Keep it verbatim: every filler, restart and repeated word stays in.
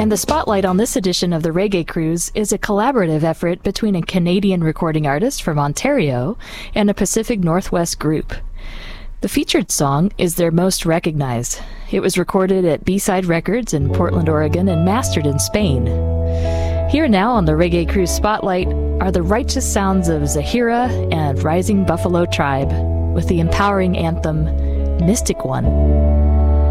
And the spotlight on this edition of the Reggae Cruise is a collaborative effort between a Canadian recording artist from Ontario and a Pacific Northwest group. The featured song is their most recognized. It was recorded at B-Side Records in Portland, Oregon, and mastered in Spain. Here now on the Reggae Cruise Spotlight are the righteous sounds of Zahira and Rising Buffalo Tribe with the empowering anthem, Mystic One.